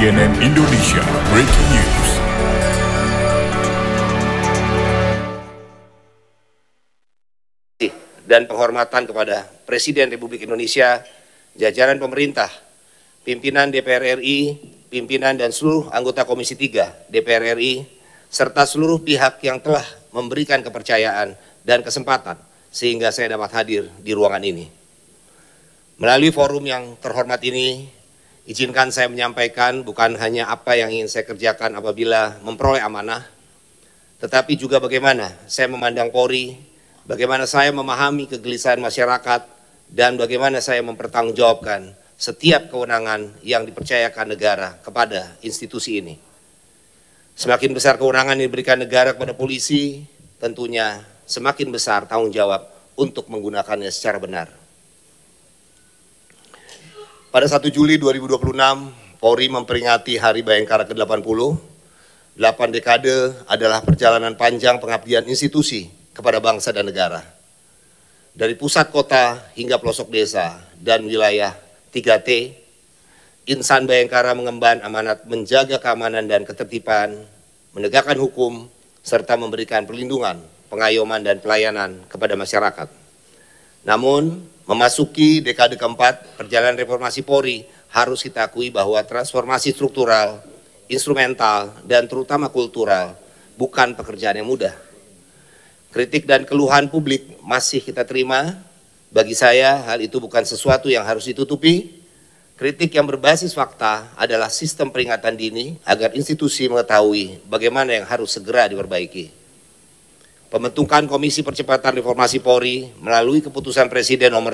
CNN Indonesia Breaking News. Dan penghormatan kepada Presiden Republik Indonesia, jajaran pemerintah, pimpinan DPR RI, pimpinan dan seluruh anggota Komisi 3 DPR RI, serta seluruh pihak yang telah memberikan kepercayaan dan kesempatan sehingga saya dapat hadir di ruangan ini. Melalui forum yang terhormat ini, izinkan saya menyampaikan bukan hanya apa yang ingin saya kerjakan apabila memperoleh amanah, tetapi juga bagaimana saya memandang Polri, bagaimana saya memahami kegelisahan masyarakat, dan bagaimana saya mempertanggungjawabkan setiap kewenangan yang dipercayakan negara kepada institusi ini. Semakin besar kewenangan yang diberikan negara kepada polisi, tentunya semakin besar tanggung jawab untuk menggunakannya secara benar. Pada 1 Juli 2026, Polri memperingati Hari Bayangkara ke-80. 8 dekade adalah perjalanan panjang pengabdian institusi kepada bangsa dan negara. Dari pusat kota hingga pelosok desa dan wilayah 3T, Insan Bayangkara mengemban amanat menjaga keamanan dan ketertiban, menegakkan hukum, serta memberikan perlindungan, pengayoman dan pelayanan kepada masyarakat. Namun, memasuki dekade keempat, perjalanan reformasi Polri harus kita akui bahwa transformasi struktural, instrumental, dan terutama kultural bukan pekerjaan yang mudah. Kritik dan keluhan publik masih kita terima. Bagi saya, hal itu bukan sesuatu yang harus ditutupi. Kritik yang berbasis fakta adalah sistem peringatan dini agar institusi mengetahui bagaimana yang harus segera diperbaiki. Pembentukan Komisi Percepatan Reformasi Polri melalui keputusan Presiden nomor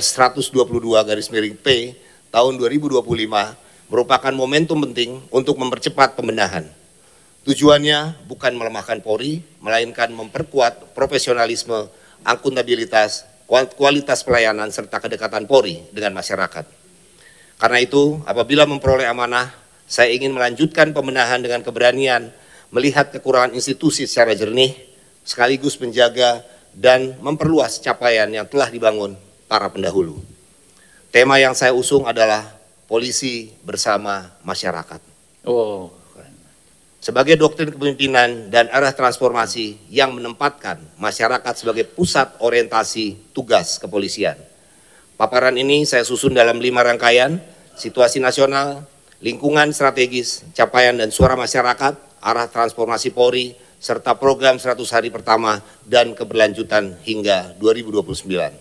122/P tahun 2025 merupakan momentum penting untuk mempercepat pembenahan. Tujuannya bukan melemahkan Polri, melainkan memperkuat profesionalisme, akuntabilitas, kualitas pelayanan, serta kedekatan Polri dengan masyarakat. Karena itu, apabila memperoleh amanah, saya ingin melanjutkan pembenahan dengan keberanian, melihat kekurangan institusi secara jernih, sekaligus menjaga dan memperluas capaian yang telah dibangun para pendahulu. Tema yang saya usung adalah polisi bersama masyarakat. Sebagai doktrin kepemimpinan dan arah transformasi yang menempatkan masyarakat sebagai pusat orientasi tugas kepolisian. Paparan ini saya susun dalam 5 rangkaian: situasi nasional, lingkungan strategis, capaian dan suara masyarakat, arah transformasi Polri, serta program 100 hari pertama dan keberlanjutan hingga 2029.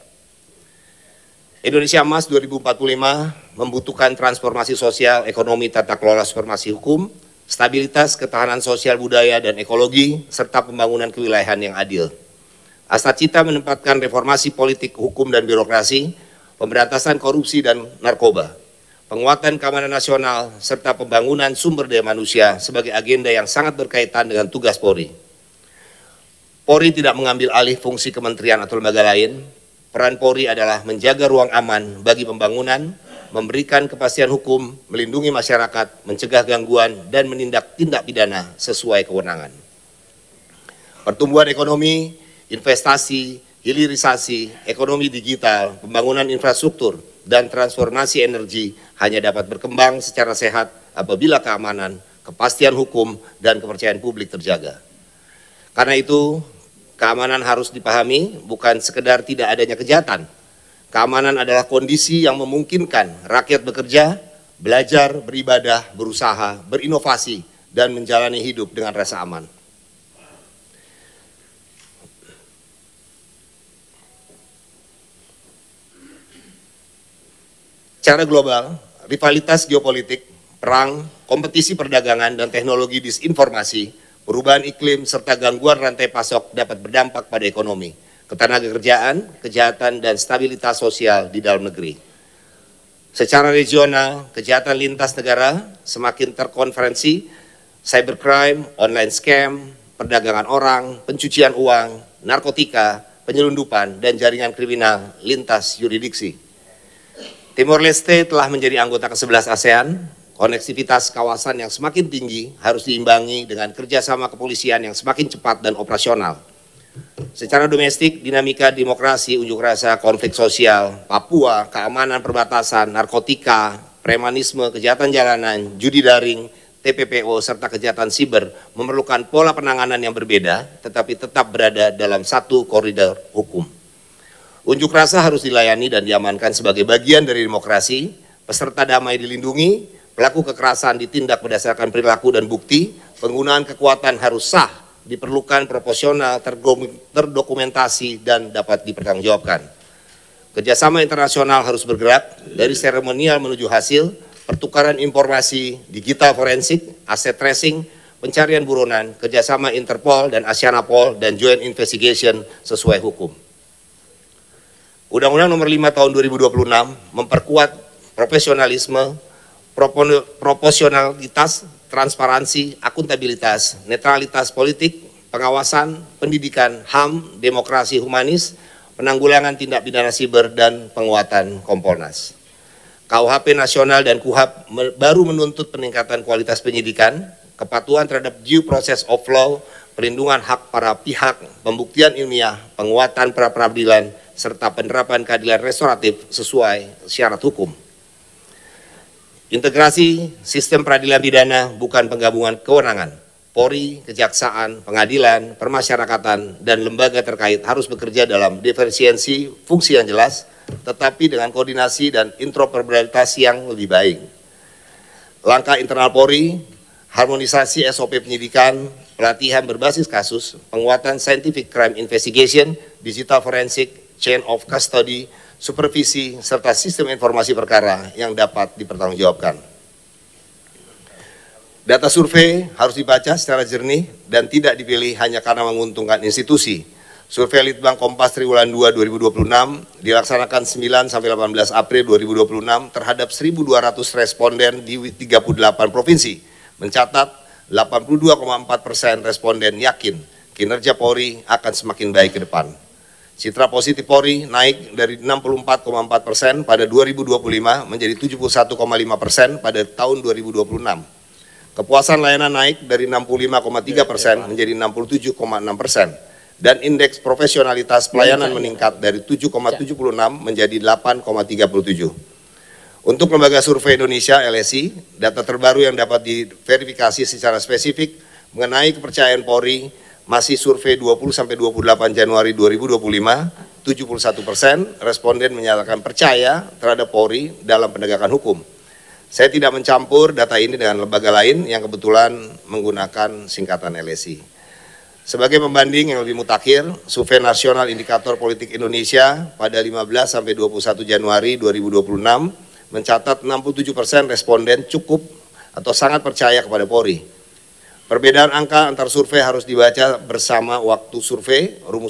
Indonesia Emas 2045 membutuhkan transformasi sosial, ekonomi, tata kelola supremasi hukum, stabilitas, ketahanan sosial, budaya, dan ekologi, serta pembangunan kewilayahan yang adil. Asta Cita menempatkan reformasi politik, hukum, dan birokrasi, pemberantasan korupsi dan narkoba, penguatan keamanan nasional, serta pembangunan sumber daya manusia sebagai agenda yang sangat berkaitan dengan tugas Polri. Polri tidak mengambil alih fungsi kementerian atau lembaga lain. Peran Polri adalah menjaga ruang aman bagi pembangunan, memberikan kepastian hukum, melindungi masyarakat, mencegah gangguan, dan menindak tindak pidana sesuai kewenangan. Pertumbuhan ekonomi, investasi, hilirisasi, ekonomi digital, pembangunan infrastruktur, dan transformasi energi hanya dapat berkembang secara sehat apabila keamanan, kepastian hukum, dan kepercayaan publik terjaga. Karena itu, keamanan harus dipahami bukan sekedar tidak adanya kejahatan. Keamanan adalah kondisi yang memungkinkan rakyat bekerja, belajar, beribadah, berusaha, berinovasi, dan menjalani hidup dengan rasa aman. Secara global, rivalitas geopolitik, perang, kompetisi perdagangan, dan teknologi disinformasi, perubahan iklim, serta gangguan rantai pasok dapat berdampak pada ekonomi, ketenagakerjaan, kejahatan, dan stabilitas sosial di dalam negeri. Secara regional, kejahatan lintas negara semakin terkonferensi, cybercrime, online scam, perdagangan orang, pencucian uang, narkotika, penyelundupan, dan jaringan kriminal lintas yurisdiksi. Timor Leste telah menjadi anggota ke-11 ASEAN. Koneksivitas kawasan yang semakin tinggi harus diimbangi dengan kerjasama kepolisian yang semakin cepat dan operasional. Secara domestik, dinamika demokrasi, unjuk rasa, konflik sosial, Papua, keamanan perbatasan, narkotika, premanisme, kejahatan jalanan, judi daring, TPPO, serta kejahatan siber memerlukan pola penanganan yang berbeda, tetapi tetap berada dalam satu koridor hukum. Unjuk rasa harus dilayani dan diamankan sebagai bagian dari demokrasi, peserta damai dilindungi, pelaku kekerasan ditindak berdasarkan perilaku dan bukti, penggunaan kekuatan harus sah, diperlukan proporsional, terdokumentasi, dan dapat dipertanggungjawabkan. Kerjasama internasional harus bergerak dari seremonial menuju hasil, pertukaran informasi, digital forensik, aset tracing, pencarian buronan, kerjasama Interpol dan Asianapol, dan joint investigation sesuai hukum. Undang-Undang Nomor 5 Tahun 2026 memperkuat profesionalisme, proporsionalitas, transparansi, akuntabilitas, netralitas politik, pengawasan, pendidikan, HAM, demokrasi humanis, penanggulangan tindak pidana siber, dan penguatan Kompolnas. KUHP nasional dan KUHAP baru menuntut peningkatan kualitas penyidikan, kepatuhan terhadap due process of law, perlindungan hak para pihak, pembuktian ilmiah, penguatan pra-peradilan, serta penerapan keadilan restoratif sesuai syarat hukum. Integrasi sistem peradilan pidana bukan penggabungan kewenangan. Polri, kejaksaan, pengadilan, permasyarakatan, dan lembaga terkait harus bekerja dalam diferensiasi fungsi yang jelas, tetapi dengan koordinasi dan interoperabilitas yang lebih baik. Langkah internal Polri, harmonisasi SOP penyidikan, pelatihan berbasis kasus, penguatan scientific crime investigation, digital forensik, chain of custody, supervisi, serta sistem informasi perkara yang dapat dipertanggungjawabkan. Data survei harus dibaca secara jernih dan tidak dipilih hanya karena menguntungkan institusi. Survei Litbang Kompas Triwulan 2 2026 dilaksanakan 9-18 April 2026 terhadap 1.200 responden di 38 provinsi. Mencatat 82,4% responden yakin kinerja Polri akan semakin baik ke depan. Citra positif Polri naik dari 64,4% pada 2025 menjadi 71,5% pada tahun 2026. Kepuasan layanan naik dari 65,3% menjadi 67,6%. Dan indeks profesionalitas pelayanan meningkat dari 7,76 menjadi 8,37. Untuk Lembaga Survei Indonesia (LSI), data terbaru yang dapat diverifikasi secara spesifik mengenai kepercayaan Polri masih survei 20-28 Januari 2025, 71% responden menyatakan percaya terhadap Polri dalam penegakan hukum. Saya tidak mencampur data ini dengan lembaga lain yang kebetulan menggunakan singkatan LSI. Sebagai pembanding yang lebih mutakhir, Survei Nasional Indikator Politik Indonesia pada 15-21 Januari 2026 mencatat 67% responden cukup atau sangat percaya kepada Polri. Perbedaan angka antar survei harus dibaca bersama waktu survei, rumus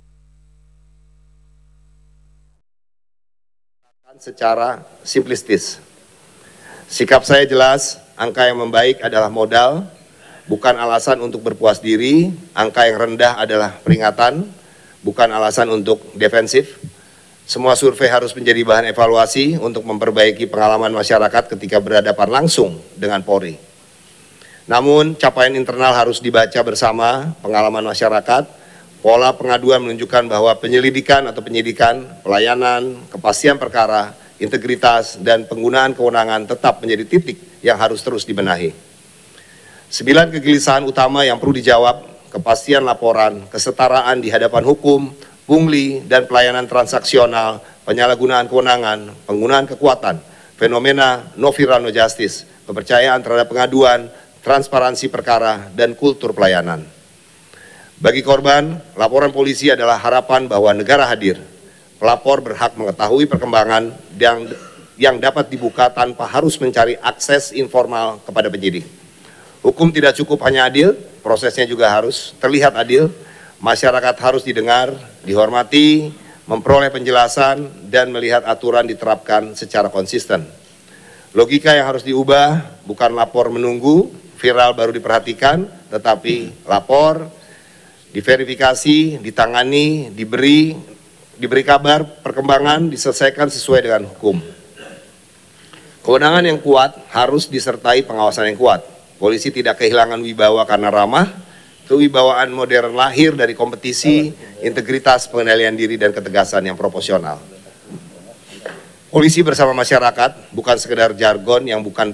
secara simplistis. Sikap saya jelas, angka yang membaik adalah modal, bukan alasan untuk berpuas diri. Angka yang rendah adalah peringatan, bukan alasan untuk defensif. Semua survei harus menjadi bahan evaluasi untuk memperbaiki pengalaman masyarakat ketika berhadapan langsung dengan Polri. Namun, capaian internal harus dibaca bersama pengalaman masyarakat. Pola pengaduan menunjukkan bahwa penyelidikan atau penyidikan, pelayanan, kepastian perkara, integritas, dan penggunaan kewenangan tetap menjadi titik yang harus terus dibenahi. 9 kegelisahan utama yang perlu dijawab: kepastian laporan, kesetaraan di hadapan hukum, pungli dan pelayanan transaksional, penyalahgunaan kewenangan, penggunaan kekuatan, fenomena no viral no justice, kepercayaan terhadap pengaduan, transparansi perkara, dan kultur pelayanan. Bagi korban, laporan polisi adalah harapan bahwa negara hadir. Pelapor berhak mengetahui perkembangan yang dapat dibuka tanpa harus mencari akses informal kepada penyidik. Hukum tidak cukup hanya adil, prosesnya juga harus terlihat adil. Masyarakat harus didengar, dihormati, memperoleh penjelasan, dan melihat aturan diterapkan secara konsisten. Logika yang harus diubah bukan lapor menunggu, viral baru diperhatikan, tetapi lapor, diverifikasi, ditangani, diberi kabar perkembangan, diselesaikan sesuai dengan hukum. Kewenangan yang kuat harus disertai pengawasan yang kuat. Polisi tidak kehilangan wibawa karena ramah. Kewibawaan modern lahir dari kompetisi, integritas, pengendalian diri, dan ketegasan yang proporsional. Polisi bersama masyarakat bukan sekedar jargon yang bukan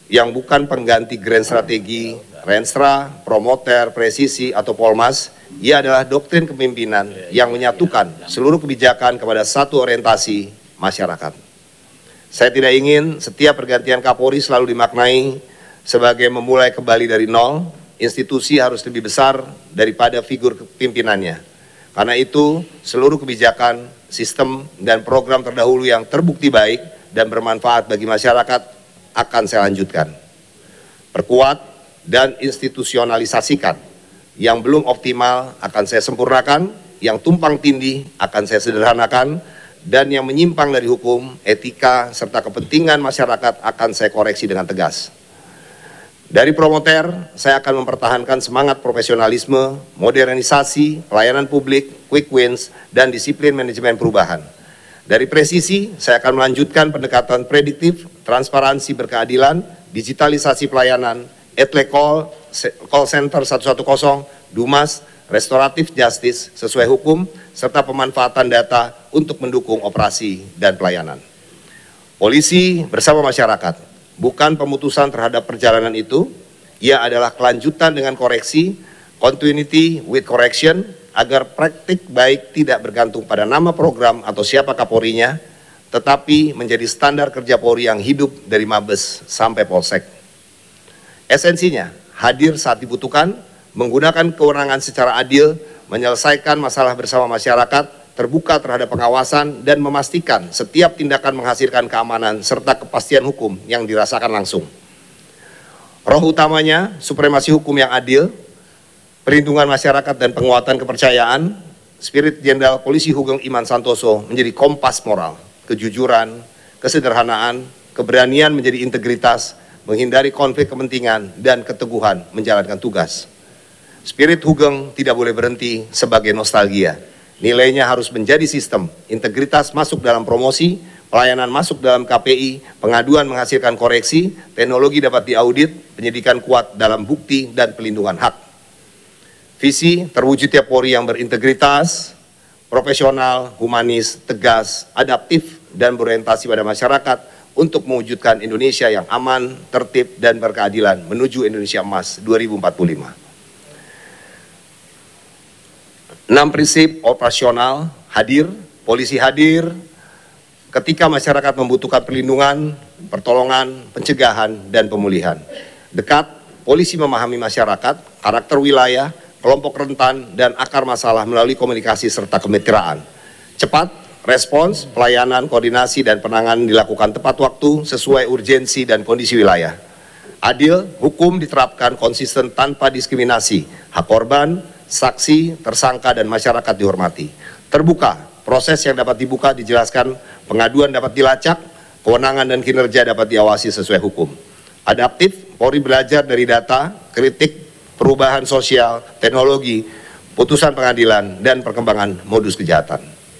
yang bukan pengganti Grand Strategi, Renstra, Promoter, Presisi, atau Polmas. Ia adalah doktrin kepemimpinan yang menyatukan seluruh kebijakan kepada satu orientasi masyarakat. Saya tidak ingin setiap pergantian Kapolri selalu dimaknai sebagai memulai kembali dari nol. Institusi harus lebih besar daripada figur pimpinannya. Karena itu, seluruh kebijakan, sistem, dan program terdahulu yang terbukti baik dan bermanfaat bagi masyarakat akan saya lanjutkan. Perkuat dan institusionalisasikan. Yang belum optimal akan saya sempurnakan, yang tumpang tindih akan saya sederhanakan, dan yang menyimpang dari hukum, etika, serta kepentingan masyarakat akan saya koreksi dengan tegas. Dari Promoter, saya akan mempertahankan semangat profesionalisme, modernisasi, pelayanan publik, quick wins, dan disiplin manajemen perubahan. Dari Presisi, saya akan melanjutkan pendekatan prediktif, transparansi berkeadilan, digitalisasi pelayanan, call center 110, Dumas, restoratif justice sesuai hukum, serta pemanfaatan data untuk mendukung operasi dan pelayanan. Polisi bersama masyarakat. Bukan pemutusan terhadap perjalanan itu, ia adalah kelanjutan dengan koreksi, continuity with correction, agar praktik baik tidak bergantung pada nama program atau siapa Kapolrinya, tetapi menjadi standar kerja Polri yang hidup dari Mabes sampai Polsek. Esensinya, hadir saat dibutuhkan, menggunakan kewenangan secara adil, menyelesaikan masalah bersama masyarakat, terbuka terhadap pengawasan, dan memastikan setiap tindakan menghasilkan keamanan serta kepastian hukum yang dirasakan langsung. Roh utamanya, supremasi hukum yang adil, perlindungan masyarakat dan penguatan kepercayaan. Spirit Jenderal Polisi Sugeng Iman Santoso menjadi kompas moral, kejujuran, kesederhanaan, keberanian menjadi integritas, menghindari konflik kepentingan, dan keteguhan menjalankan tugas. Spirit Sugeng tidak boleh berhenti sebagai nostalgia. Nilainya harus menjadi sistem, integritas masuk dalam promosi, pelayanan masuk dalam KPI, pengaduan menghasilkan koreksi, teknologi dapat diaudit, penyidikan kuat dalam bukti dan pelindungan hak. Visi terwujudnya Polri yang berintegritas, profesional, humanis, tegas, adaptif, dan berorientasi pada masyarakat untuk mewujudkan Indonesia yang aman, tertib, dan berkeadilan menuju Indonesia Emas 2045. 6 prinsip operasional hadir, polisi hadir ketika masyarakat membutuhkan perlindungan, pertolongan, pencegahan, dan pemulihan. Dekat, polisi memahami masyarakat, karakter wilayah, kelompok rentan, dan akar masalah melalui komunikasi serta kemitraan. Cepat, respons, pelayanan, koordinasi, dan penanganan dilakukan tepat waktu sesuai urgensi dan kondisi wilayah. Adil, hukum diterapkan konsisten tanpa diskriminasi, hak korban, saksi, tersangka, dan masyarakat dihormati. Terbuka, proses yang dapat dibuka dijelaskan, pengaduan dapat dilacak, kewenangan dan kinerja dapat diawasi sesuai hukum. Adaptif, Polri belajar dari data, kritik, perubahan sosial, teknologi, putusan pengadilan, dan perkembangan modus kejahatan.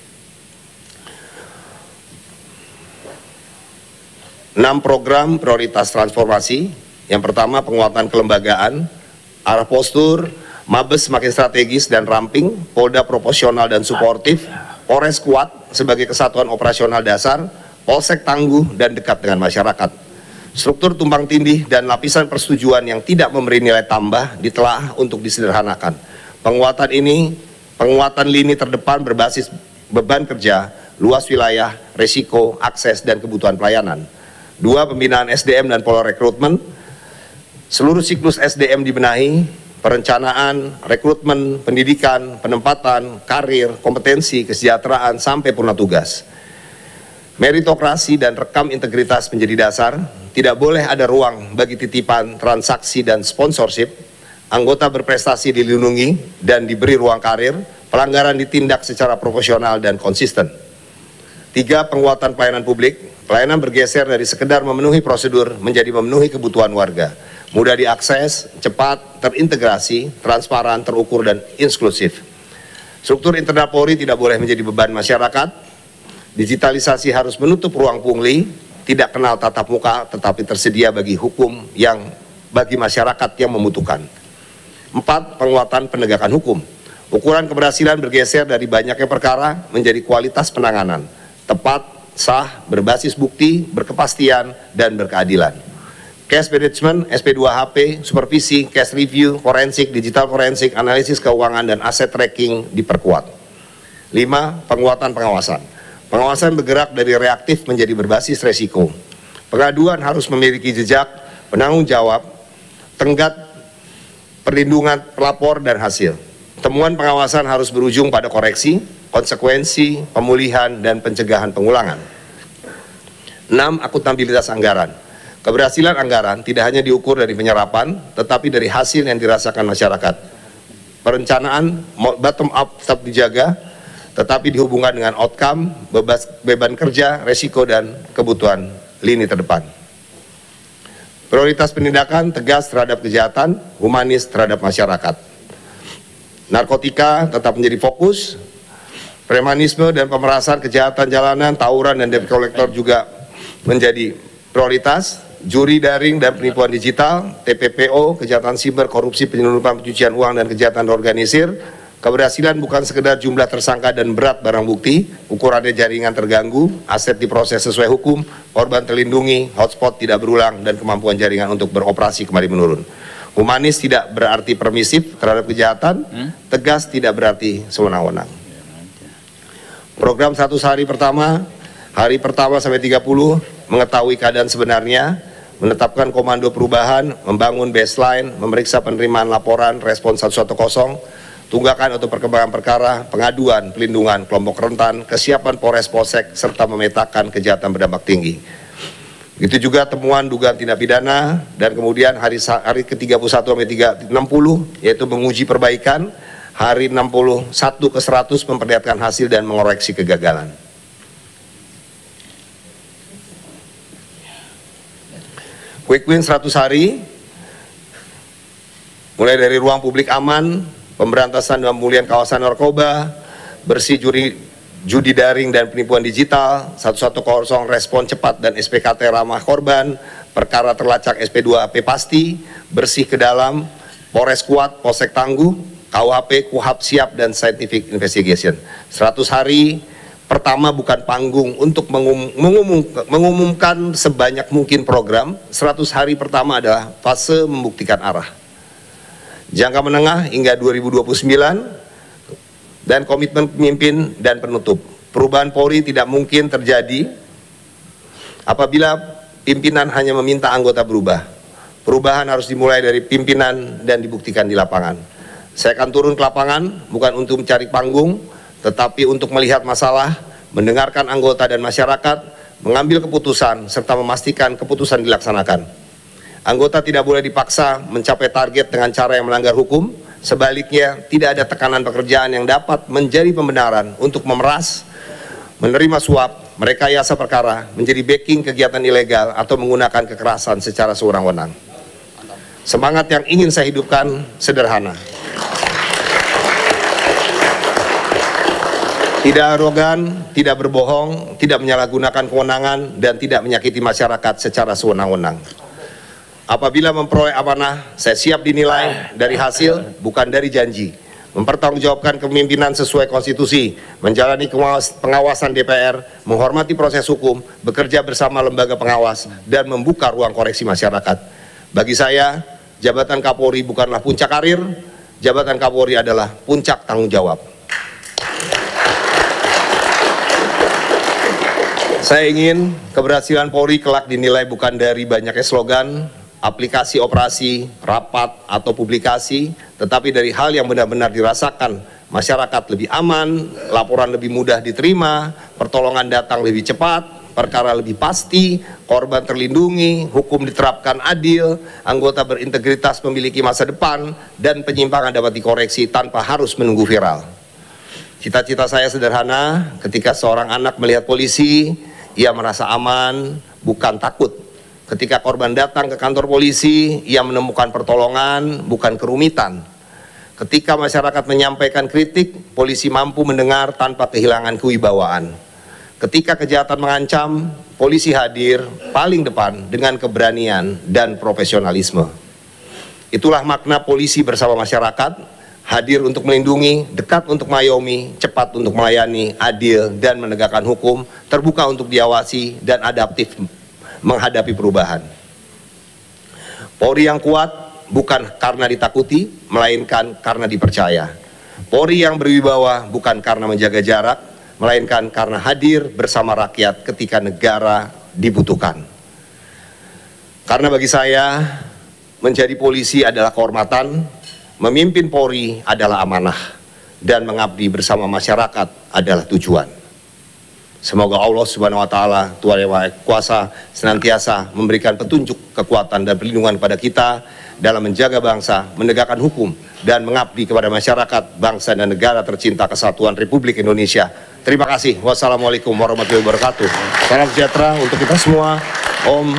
6 program prioritas transformasi. Yang pertama, penguatan kelembagaan, arah postur, Mabes semakin strategis dan ramping, Polda proporsional dan suportif, Polres kuat sebagai kesatuan operasional dasar, Polsek tangguh dan dekat dengan masyarakat. Struktur tumpang tindih dan lapisan persetujuan yang tidak memberi nilai tambah ditelaah untuk disederhanakan. Penguatan lini terdepan berbasis beban kerja, luas wilayah, resiko, akses, dan kebutuhan pelayanan. 2. Pembinaan SDM dan pola rekrutmen. Seluruh siklus SDM dibenahi, perencanaan, rekrutmen, pendidikan, penempatan, karir, kompetensi, kesejahteraan, sampai purna tugas. Meritokrasi dan rekam integritas menjadi dasar. Tidak boleh ada ruang bagi titipan, transaksi, dan sponsorship. Anggota berprestasi dilindungi dan diberi ruang karir. Pelanggaran ditindak secara profesional dan konsisten. 3. Penguatan pelayanan publik. Pelayanan bergeser dari sekedar memenuhi prosedur menjadi memenuhi kebutuhan warga. Mudah diakses, cepat, terintegrasi, transparan, terukur, dan inklusif. Struktur internal Polri tidak boleh menjadi beban masyarakat. Digitalisasi harus menutup ruang pungli, tidak kenal tatap muka, tetapi tersedia bagi hukum yang bagi masyarakat yang membutuhkan. 4. Penguatan penegakan hukum. Ukuran keberhasilan bergeser dari banyaknya perkara menjadi kualitas penanganan. Tepat, sah, berbasis bukti, berkepastian, dan berkeadilan. Cash management, SP2HP, supervisi, cash review, forensik, digital forensik, analisis keuangan, dan aset tracking diperkuat. 5. Penguatan pengawasan. Pengawasan bergerak dari reaktif menjadi berbasis resiko. Pengaduan harus memiliki jejak, penanggung jawab, tenggat, perlindungan pelapor, dan hasil. Temuan pengawasan harus berujung pada koreksi, konsekuensi, pemulihan, dan pencegahan pengulangan. 6. Akuntabilitas anggaran. Keberhasilan anggaran tidak hanya diukur dari penyerapan, tetapi dari hasil yang dirasakan masyarakat. Perencanaan bottom up tetap dijaga, tetapi dihubungkan dengan outcome, beban kerja, resiko, dan kebutuhan lini terdepan. Prioritas penindakan tegas terhadap kejahatan, humanis terhadap masyarakat. Narkotika tetap menjadi fokus, premanisme dan pemerasan kejahatan jalanan, tawuran, dan debt collector juga menjadi prioritas. Juri daring dan penipuan digital, TPPO, kejahatan siber, korupsi, penyelundupan, pencucian uang, dan kejahatan organisir. Keberhasilan bukan sekedar jumlah tersangka dan berat barang bukti, ukurannya jaringan terganggu, aset diproses sesuai hukum, korban terlindungi, hotspot tidak berulang, dan kemampuan jaringan untuk beroperasi kembali menurun. Humanis tidak berarti permisif terhadap kejahatan, tegas tidak berarti sewenang-wenang. Program 100 hari pertama sampai 30, mengetahui keadaan sebenarnya, menetapkan komando perubahan, membangun baseline, memeriksa penerimaan laporan, respon 110, tunggakan atau perkembangan perkara, pengaduan, pelindungan kelompok rentan, kesiapan Polres Polsek, serta memetakan kejahatan berdampak tinggi. Begitu juga temuan dugaan tindak pidana, dan kemudian hari ke-31 sampai 60, yaitu menguji perbaikan, hari 61 ke 100 memperlihatkan hasil dan mengoreksi kegagalan. Quick win 100 hari, mulai dari ruang publik aman, pemberantasan dan pemulihan kawasan narkoba, bersih judi daring dan penipuan digital, 110 respon cepat dan SPKT ramah korban, perkara terlacak SP2AP pasti, bersih ke dalam, Polres kuat, Polsek tangguh, KUHP, KUHAP siap, dan scientific investigation. 100 hari pertama bukan panggung untuk mengumumkan sebanyak mungkin program. 100 hari pertama adalah fase membuktikan arah. Jangka menengah hingga 2029 dan komitmen pemimpin dan penutup. Perubahan Polri tidak mungkin terjadi apabila pimpinan hanya meminta anggota berubah. Perubahan harus dimulai dari pimpinan dan dibuktikan di lapangan. Saya akan turun ke lapangan bukan untuk mencari panggung, tetapi untuk melihat masalah, mendengarkan anggota dan masyarakat, mengambil keputusan, serta memastikan keputusan dilaksanakan. Anggota tidak boleh dipaksa mencapai target dengan cara yang melanggar hukum. Sebaliknya, tidak ada tekanan pekerjaan yang dapat menjadi pembenaran untuk memeras, menerima suap, merekayasa perkara, menjadi backing kegiatan ilegal, atau menggunakan kekerasan secara sewenang-wenang. Semangat yang ingin saya hidupkan sederhana. Tidak arogan, tidak berbohong, tidak menyalahgunakan kewenangan, dan tidak menyakiti masyarakat secara sewenang-wenang. Apabila memperoleh amanah, saya siap dinilai dari hasil, bukan dari janji. Mempertanggungjawabkan kepemimpinan sesuai konstitusi, menjalani pengawasan DPR, menghormati proses hukum, bekerja bersama lembaga pengawas, dan membuka ruang koreksi masyarakat. Bagi saya, jabatan Kapolri bukanlah puncak karir, jabatan Kapolri adalah puncak tanggung jawab. Saya ingin keberhasilan Polri kelak dinilai bukan dari banyaknya slogan, aplikasi operasi, rapat, atau publikasi, tetapi dari hal yang benar-benar dirasakan. Masyarakat lebih aman, laporan lebih mudah diterima, pertolongan datang lebih cepat, perkara lebih pasti, korban terlindungi, hukum diterapkan adil, anggota berintegritas memiliki masa depan, dan penyimpangan dapat dikoreksi tanpa harus menunggu viral. Cita-cita saya sederhana, ketika seorang anak melihat polisi, ia merasa aman, bukan takut. Ketika korban datang ke kantor polisi, ia menemukan pertolongan, bukan kerumitan. Ketika masyarakat menyampaikan kritik, polisi mampu mendengar tanpa kehilangan kewibawaan. Ketika kejahatan mengancam, polisi hadir paling depan dengan keberanian dan profesionalisme. Itulah makna polisi bersama masyarakat, hadir untuk melindungi, dekat untuk mengayomi, cepat untuk melayani, adil dan menegakkan hukum, terbuka untuk diawasi, dan adaptif menghadapi perubahan. Polri yang kuat bukan karena ditakuti, melainkan karena dipercaya. Polri yang berwibawa bukan karena menjaga jarak, melainkan karena hadir bersama rakyat ketika negara dibutuhkan. Karena bagi saya, menjadi polisi adalah kehormatan, memimpin Polri adalah amanah, dan mengabdi bersama masyarakat adalah tujuan. Semoga Allah Subhanahu wa Ta'ala, Tuhan Yang Maha Kuasa, senantiasa memberikan petunjuk, kekuatan, dan perlindungan kepada kita dalam menjaga bangsa, menegakkan hukum, dan mengabdi kepada masyarakat, bangsa, dan negara tercinta kesatuan Republik Indonesia. Terima kasih. Wassalamualaikum warahmatullahi wabarakatuh. Salam sejahtera untuk kita semua. Om